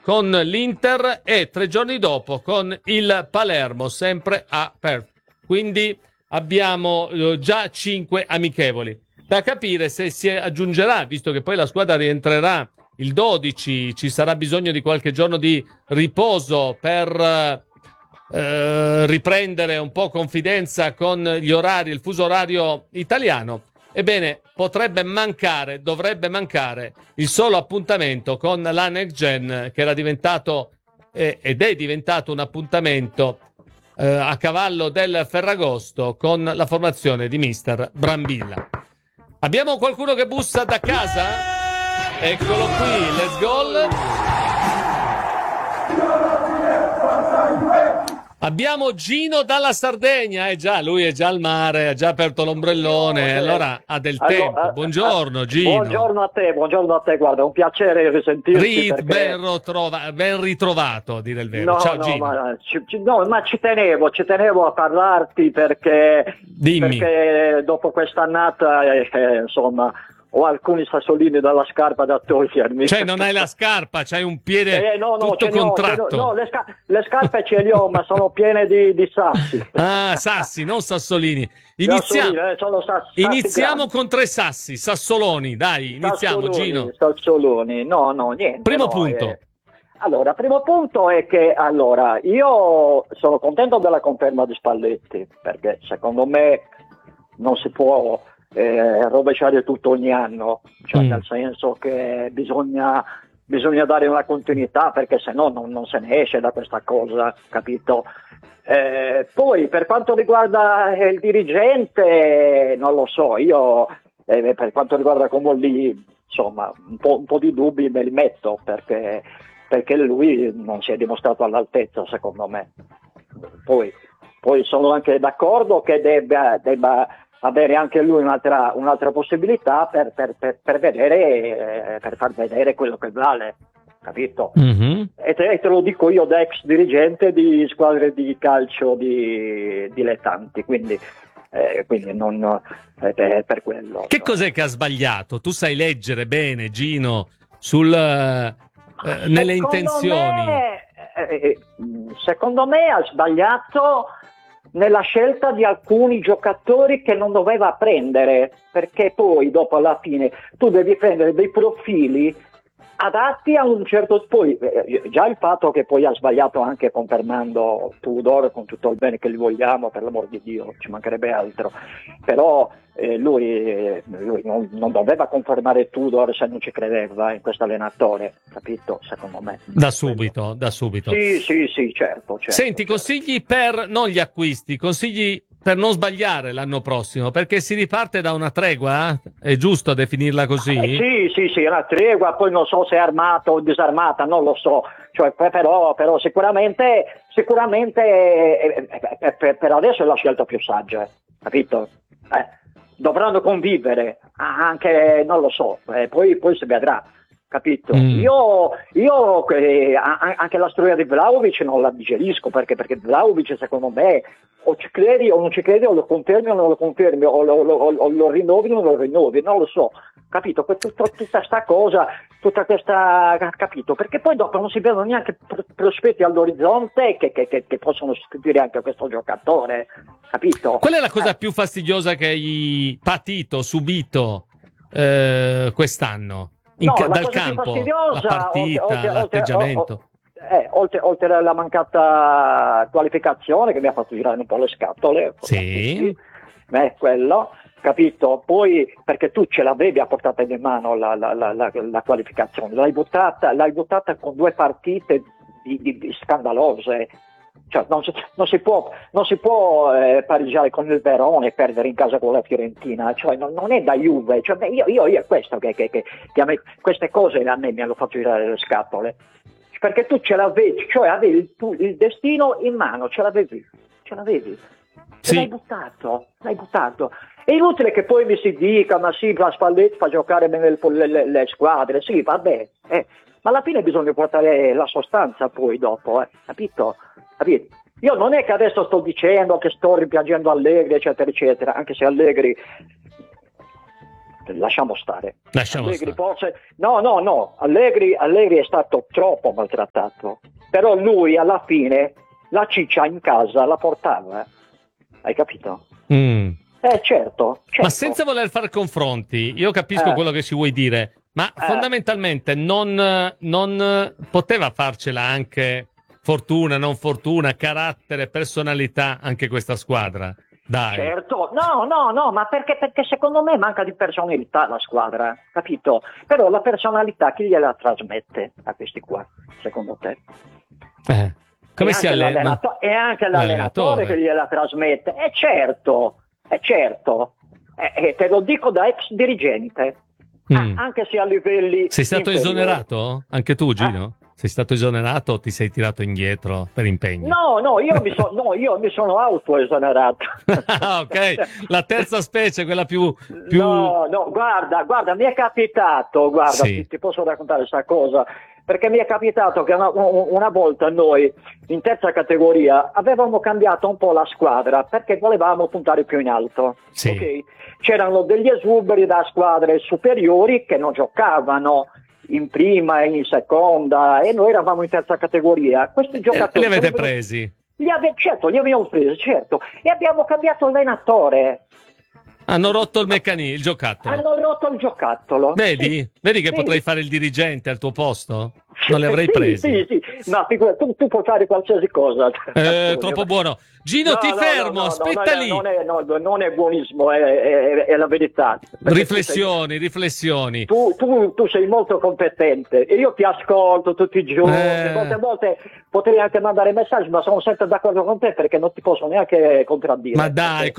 con l'Inter e 3 giorni dopo con il Palermo, sempre a Perth. Quindi abbiamo già 5 amichevoli. Da capire se si aggiungerà, visto che poi la squadra rientrerà il 12, ci sarà bisogno di qualche giorno di riposo per riprendere un po' confidenza con gli orari, il fuso orario italiano. Ebbene, dovrebbe mancare il solo appuntamento con la Next Gen, che era diventato ed è diventato un appuntamento a cavallo del Ferragosto con la formazione di mister Brambilla. Abbiamo qualcuno che bussa da casa? Eccolo qui, let's go. Abbiamo Gino dalla Sardegna, già, lui è già al mare, ha già aperto l'ombrellone, allora ha del tempo. Buongiorno Gino. Buongiorno a te, guarda, è un piacere risentirti. Ben ritrovato, a dire il vero. Ciao Gino. Ma ci tenevo a parlarti perché dopo quest'annata, insomma, ho alcuni sassolini dalla scarpa da togliermi. Cioè non hai la scarpa, c'hai un piede tutto contratto. No, le scarpe ce le ho, ma sono piene di sassi. Ah, sassi, non sassolini. Iniziamo con 3 sassi, sassoloni, dai, iniziamo Gino. Sassoloni, no, niente. Primo punto. Allora, primo punto è che io sono contento della conferma di Spalletti, perché secondo me non si può rovesciare tutto ogni anno, cioè nel senso che bisogna dare una continuità, perché se no non se ne esce da questa cosa, capito? Poi per quanto riguarda il dirigente, non lo so, io per quanto riguarda Comolli, insomma, un po' di dubbi me li metto, perché lui non si è dimostrato all'altezza, secondo me. Poi sono anche d'accordo che debba avere anche lui un'altra possibilità per far vedere quello che vale, capito? Mm-hmm. E te lo dico io da ex dirigente di squadre di calcio dilettanti, quindi non per quello. Che cos'è che ha sbagliato? Tu sai leggere bene, Gino, nelle intenzioni. Secondo me ha sbagliato nella scelta di alcuni giocatori che non doveva prendere, perché poi dopo alla fine tu devi prendere dei profili adatti a un certo, poi già il fatto che poi ha sbagliato anche confermando Tudor, con tutto il bene che gli vogliamo, per l'amor di Dio, ci mancherebbe altro, però lui non doveva confermare Tudor se non ci credeva in questo allenatore, capito? Secondo me da subito. Sì, certo. Senti, consigli per non gli acquisti, consigli per non sbagliare l'anno prossimo, perché si riparte da una tregua, è giusto definirla così? Sì, una tregua, poi non so se è armata o disarmata, non lo so, cioè, però sicuramente per adesso è la scelta più saggia, capito? Dovranno convivere, anche, non lo so, poi si vedrà, capito? Io anche la storia di Vlahovic non la digerisco, perché Vlahovic secondo me o ci credi o non ci credi, o lo confermi o non lo confermi, o lo rinnovi o non lo rinnovi, non lo so, capito? Tutta sta cosa, tutta questa, capito? Perché poi dopo non si vedono neanche prospetti all'orizzonte che possono sostituire anche questo giocatore, capito? Qual è la cosa più fastidiosa che hai subito quest'anno? Dal campo, la partita, l'atteggiamento. Oltre alla mancata qualificazione che mi ha fatto girare un po' le scatole, sì, quello, capito? Poi perché tu ce l'avevi a portata di mano la qualificazione, l'hai buttata con 2 partite di scandalose. Cioè, non si può pareggiare con il Verona e perdere in casa con la Fiorentina, cioè non è da Juve, cioè, io è questo che a me, queste cose a me mi hanno fatto girare le scatole, perché tu ce l'avevi, cioè avevi il destino in mano, ce l'avevi, sì. L'hai buttato. È inutile che poi mi si dica, ma sì, la Spalletti fa giocare bene le squadre, sì, vabbè, ma alla fine bisogna portare la sostanza poi dopo, capito? Io non è che adesso sto dicendo che sto rimpiangendo Allegri, eccetera, eccetera, anche se Allegri lasciamo stare. Lasciamo Allegri stare. forse no, Allegri è stato troppo maltrattato, però lui alla fine la ciccia in casa la portava, hai capito? Certo. Ma senza voler fare confronti, io capisco quello che ci vuoi dire, ma fondamentalmente non poteva farcela anche fortuna, non fortuna, carattere, personalità anche questa squadra? Dai. Certo, no, ma perché secondo me manca di personalità la squadra, capito? Però la personalità chi gliela trasmette a questi qua, secondo te? Come si allena? È anche l'allenatore che gliela trasmette, è certo. Te lo dico da ex dirigente, anche se a livelli Sei stato inferiori. esonerato? Anche tu, Gino? Sei stato esonerato o ti sei tirato indietro per impegno? No, io mi sono autoesonerato. Ok, la terza specie, quella più... No, guarda, mi è capitato, Sì. ti posso raccontare questa cosa, perché mi è capitato che una volta noi in terza categoria avevamo cambiato un po' la squadra perché volevamo puntare più in alto. Sì. Okay? C'erano degli esuberi da squadre superiori che non giocavano in prima e in seconda e noi eravamo in terza categoria. Questi giocatori li avete presi? Certo, li abbiamo presi, certo, e abbiamo cambiato allenatore. Hanno rotto il giocattolo. Hanno rotto il giocattolo. Vedi? Sì. Vedi che Sì. potrei fare il dirigente al tuo posto? Non li avrei presi. Sì. Ma tu puoi fare qualsiasi cosa. Troppo buono. Gino, ti fermo, aspetta lì. Non è buonismo, è la verità. Riflessioni. Tu sei molto competente e io ti ascolto tutti i giorni. Molte volte potrei anche mandare messaggi, ma sono sempre d'accordo con te perché non ti posso neanche contraddire. Ma dai,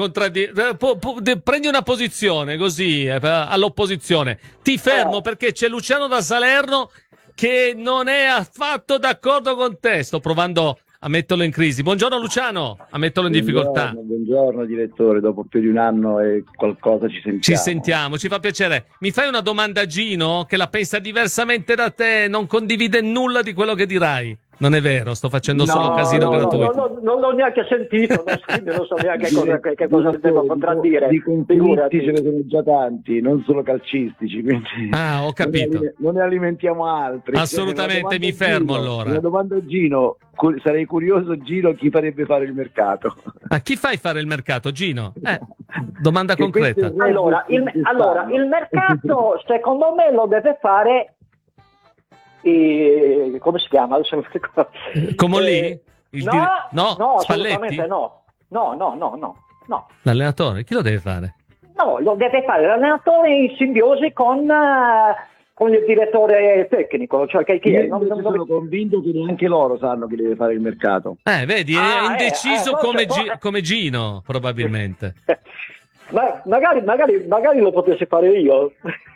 prendi una posizione così all'opposizione. Ti fermo perché c'è Luciano da Salerno che non è affatto d'accordo con te. Sto provando a metterlo in crisi. Buongiorno Luciano, a metterlo in difficoltà. Buongiorno direttore, dopo più di un anno e qualcosa ci sentiamo. Ci sentiamo, ci fa piacere. Mi fai una domanda a Gino che la pensa diversamente da te, non condivide nulla di quello che dirai. Non è vero, sto facendo solo casino gratuito. Non l'ho neanche sentito, non so neanche che cosa devo contraddire. Di conflitti ce ne sono già tanti, non solo calcistici, quindi ho capito. Non ne alimentiamo altri. Assolutamente, mi fermo allora. Una domanda a Gino, sarei curioso Gino chi farebbe fare il mercato. A chi fai fare il mercato, Gino? Domanda concreta. Allora, il mercato secondo me lo deve fare come si chiama? Adesso non mi ricordo. Comolli? No, Spalletti? assolutamente no. No. L'allenatore? Chi lo deve fare? No, lo deve fare l'allenatore in simbiosi con il direttore tecnico. Cioè sono convinto che neanche loro sanno chi deve fare il mercato. Vedi, è indeciso come Gino, probabilmente. Magari lo potessi fare io.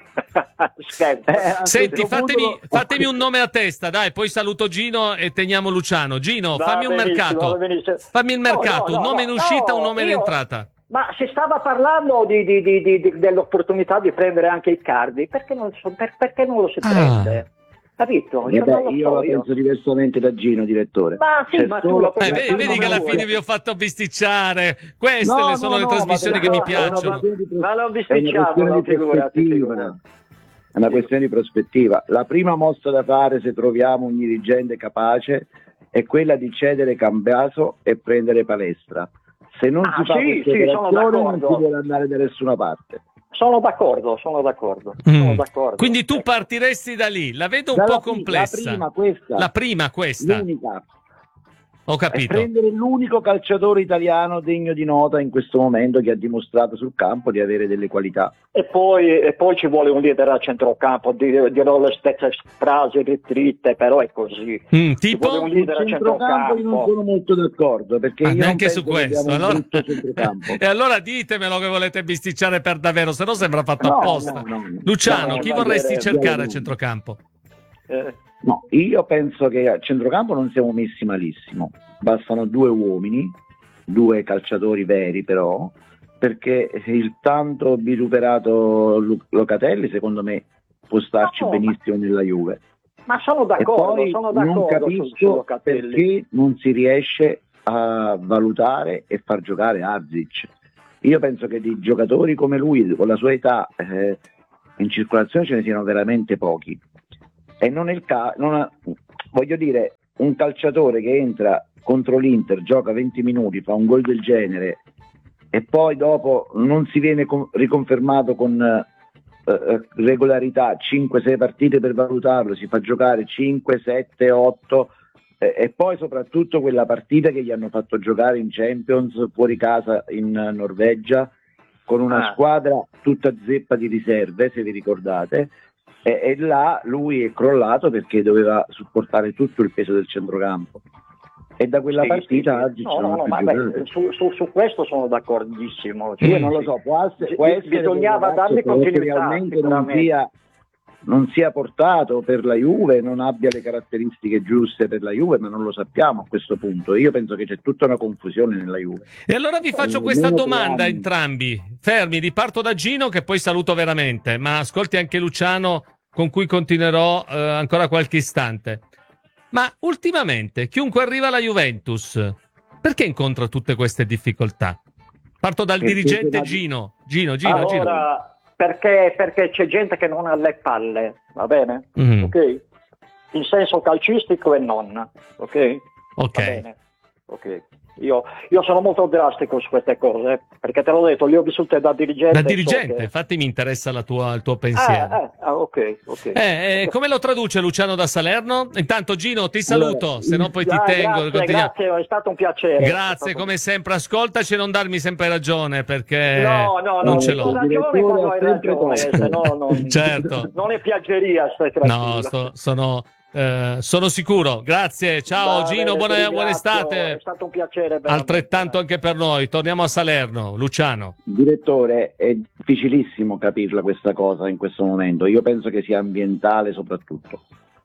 Senti, fatemi un nome a testa, dai, poi saluto Gino e teniamo Luciano. Gino, fammi un mercato. Fammi il mercato, un nome in uscita, un nome in entrata. Ma si stava parlando dell'opportunità di prendere anche Icardi, perché non lo si prende? Capito? Io la penso diversamente da Gino, direttore. Ma sì, ma tu vedi che alla fine vi ho fatto bisticciare. Queste sono le trasmissioni che mi piacciono. Ma non bisticciamo, figurati. È una questione di prospettiva. La prima mossa da fare se troviamo un dirigente capace è quella di cedere Cambiaso e prendere Palestra. Se non si fa questa operazione non si deve andare da nessuna parte. Sono d'accordo. Quindi tu partiresti da lì, la vedo un po' complessa. La prima questa. L'unica. Ho capito. È prendere l'unico calciatore italiano degno di nota in questo momento che ha dimostrato sul campo di avere delle qualità. E poi ci vuole un leader a centrocampo, dirò le stesse frasi ritrite, però è così. Tipo? Un leader a centrocampo. Io non sono molto d'accordo, perché io neanche su questo. E allora ditemelo che volete bisticciare per davvero, se no sembra fatto apposta. No. Luciano, chi vorresti cercare a centrocampo? No, io penso che a centrocampo non siamo messi malissimo, bastano 2 uomini, 2 calciatori veri però, perché il tanto vituperato Locatelli secondo me può starci benissimo nella Juve. Ma sono d'accordo, non capisco perché non si riesce a valutare e far giocare Arzic. Io penso che di giocatori come lui, con la sua età, in circolazione ce ne siano veramente pochi. E non è il voglio dire, un calciatore che entra contro l'Inter, gioca 20 minuti, fa un gol del genere e poi dopo non si viene riconfermato con regolarità 5-6 partite per valutarlo, si fa giocare 5, 7, 8 e poi soprattutto quella partita che gli hanno fatto giocare in Champions fuori casa in Norvegia con una squadra tutta zeppa di riserve, se vi ricordate, e là lui è crollato perché doveva supportare tutto il peso del centrocampo. E da quella partita oggi su questo sono d'accordissimo. Io non lo so, può essere bisognava dargli continuità, realmente non sia portato per la Juve, non abbia le caratteristiche giuste per la Juve, ma non lo sappiamo a questo punto. Io penso che c'è tutta una confusione nella Juve. E allora vi faccio questa domanda a entrambi. Fermi, riparto da Gino che poi saluto veramente, ma ascolti anche Luciano con cui continuerò ancora qualche istante. Ma ultimamente chiunque arriva alla Juventus, perché incontra tutte queste difficoltà? Parto dal dirigente Gino. Gino. Perché c'è gente che non ha le palle, va bene? Ok? In senso calcistico e non, ok? Ok. Va bene? Ok. Io sono molto drastico su queste cose, perché te l'ho detto, le ho vissute da dirigente. Da dirigente, infatti mi interessa il tuo pensiero. Ok. Come lo traduce Luciano da Salerno? Intanto Gino ti saluto, se no poi ti tengo. Grazie, è stato un piacere. Grazie, come sempre, ascoltaci e non darmi sempre ragione, perché non ce l'ho. Ragione quando hai ragione, se no certo. Non è piaggeria, stai tranquillo. No, sono sicuro. Grazie, ciao Gino, buona estate. È stato un piacere. Veramente. Altrettanto anche per noi. Torniamo a Salerno. Luciano. Direttore, è difficilissimo capirla questa cosa in questo momento. Io penso che sia ambientale soprattutto.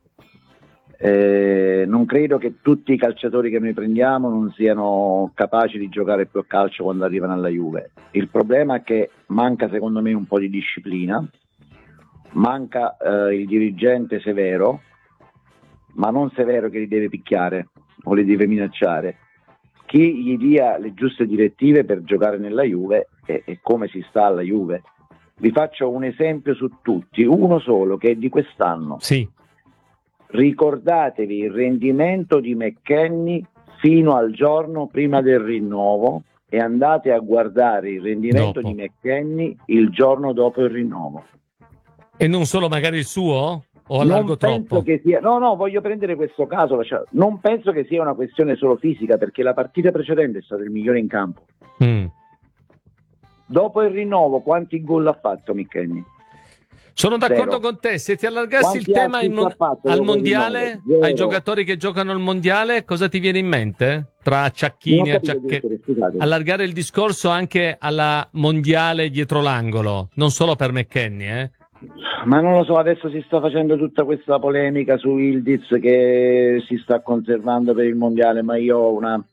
Non credo che tutti i calciatori che noi prendiamo non siano capaci di giocare più a calcio quando arrivano alla Juve. Il problema è che manca secondo me un po' di disciplina, manca il dirigente severo, ma non severo che li deve picchiare o li deve minacciare, chi gli dia le giuste direttive per giocare nella Juve e come si sta alla Juve. Vi faccio un esempio su tutti, uno solo che è di quest'anno. Sì. Ricordatevi il rendimento di McKennie fino al giorno prima del rinnovo e andate a guardare il rendimento di McKennie il giorno dopo il rinnovo. E non solo magari il suo? O allargo troppo? Che sia, no, voglio prendere questo caso. Non penso che sia una questione solo fisica, perché la partita precedente è stato il migliore in campo. Dopo il rinnovo, quanti gol ha fatto McKennie? Sono d'accordo con te. Se ti allargassi il tema al mondiale, ai giocatori che giocano al mondiale, cosa ti viene in mente? Tra Ciacchini e Ciacchetti. Allargare il discorso anche alla mondiale dietro l'angolo, non solo per McKennie, Ma non lo so, adesso si sta facendo tutta questa polemica su Ildiz che si sta conservando per il mondiale, ma io ho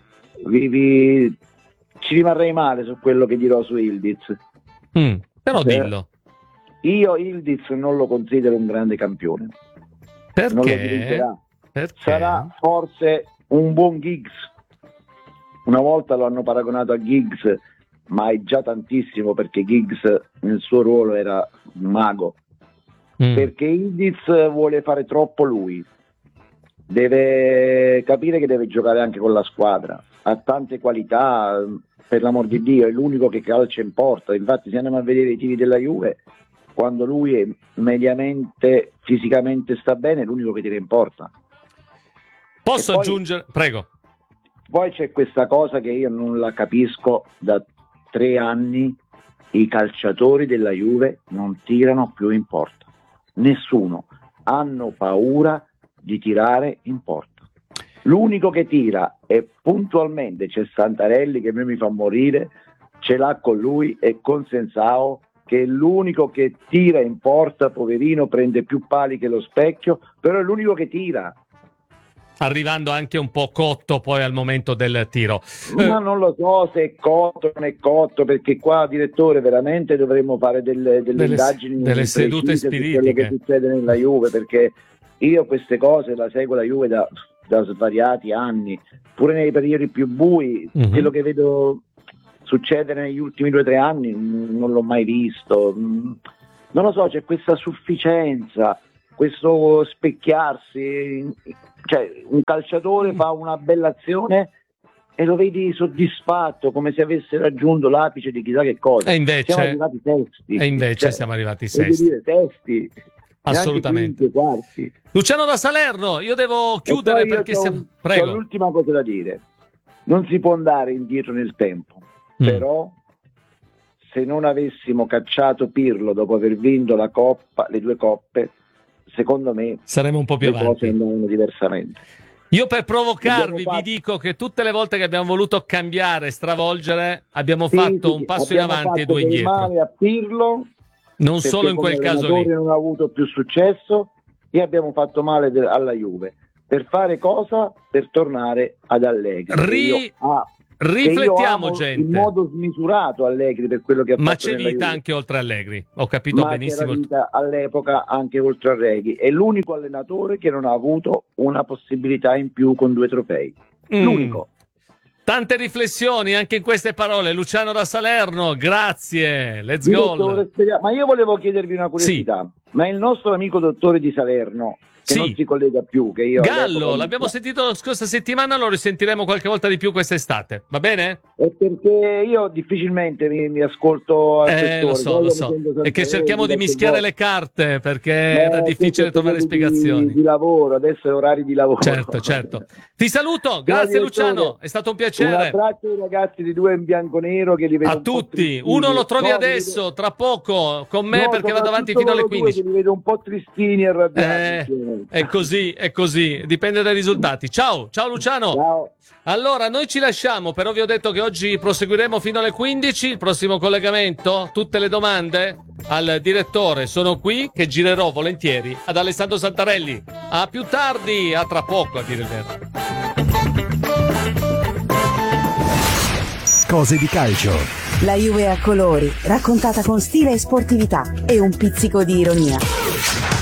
ci rimarrei male su quello che dirò su Ildiz. Però dillo. Io Ildiz non lo considero un grande campione. Perché? Non lo diventerà. Perché? Sarà forse un buon Giggs. Una volta lo hanno paragonato a Giggs, ma è già tantissimo, perché Giggs nel suo ruolo era un mago. Perché Ildiz vuole fare troppo lui. Deve capire che deve giocare anche con la squadra. Ha tante qualità, per l'amor di Dio, è l'unico che calcia in porta. Infatti, se andiamo a vedere i tiri della Juve, quando lui è mediamente, fisicamente sta bene, è l'unico che tira in porta. Posso aggiungere? Prego. Poi c'è questa cosa che io non la capisco da 3 anni: i calciatori della Juve non tirano più in porta. Nessuno. Hanno paura di tirare in porta. L'unico che tira e puntualmente c'è Santarelli, che a me mi fa morire, ce l'ha con lui, e con Sensao, che è l'unico che tira in porta, poverino, prende più pali che lo specchio, però è l'unico che tira. Arrivando anche un po' cotto poi al momento del tiro. Ma non lo so se è cotto o non è cotto, perché qua, direttore, veramente dovremmo fare delle indagini, delle sedute spiritiche su quello che succede nella Juve, perché io queste cose la seguo la Juve da svariati anni, pure nei periodi più bui. Quello che vedo succedere negli ultimi 2 o 3 anni non l'ho mai visto. non lo so, c'è questa sufficienza, questo specchiarsi, cioè un calciatore fa una bella azione e lo vedi soddisfatto, come se avesse raggiunto l'apice di chissà che cosa. E invece siamo arrivati sesti. Siamo arrivati voglio sesti. dire, testi. Assolutamente. Quarti. Luciano da Salerno, io devo chiudere perché siamo... Prego. C'ho l'ultima cosa da dire. Non si può andare indietro nel tempo, però se non avessimo cacciato Pirlo dopo aver vinto la Coppa, le 2 coppe, secondo me saremo un po' più le cose avanti. andavano diversamente. Io per provocarvi vi dico che tutte le volte che abbiamo voluto cambiare, stravolgere, abbiamo fatto un passo in avanti e 2 indietro. Male a Pirlo, non solo in quel caso lì. Non ha avuto più successo e abbiamo fatto male alla Juve. Per fare cosa? Per tornare ad Allegri. Riflettiamo, gente. In modo smisurato Allegri per quello che ha fatto. Ma c'è vita anche oltre Allegri, ho capito benissimo. C'era vita all'epoca anche oltre Allegri. È l'unico allenatore che non ha avuto una possibilità in più con 2 trofei. L'unico. Tante riflessioni anche in queste parole. Luciano da Salerno, grazie. Let's go. Ma io volevo chiedervi una curiosità. Sì. Ma il nostro amico dottore di Salerno, che non si collega più, che io Gallo, l'abbiamo sentito la scorsa settimana, lo risentiremo qualche volta di più quest'estate, va bene? È perché io difficilmente mi ascolto al settore. Lo so. È che cerchiamo di mischiare le carte perché era difficile trovare spiegazioni. Di lavoro, adesso è orari di lavoro. Certo. Ti saluto, grazie Luciano, è stato un piacere. Un abbraccio ai ragazzi di 2 in bianco-nero che li vedo a tutti. Uno lo trovi adesso, tra poco, con me perché vado avanti fino alle 15. Li vedo un po' tristini e arrabbiati. È così, dipende dai risultati. Ciao Luciano. Ciao. Allora, noi ci lasciamo, però vi ho detto che oggi proseguiremo fino alle 15, il prossimo collegamento, tutte le domande al direttore sono qui, che girerò volentieri ad Alessandro Santarelli. A più tardi, a tra poco a dire il vero. Cose di calcio. La Juve a colori, raccontata con stile e sportività e un pizzico di ironia.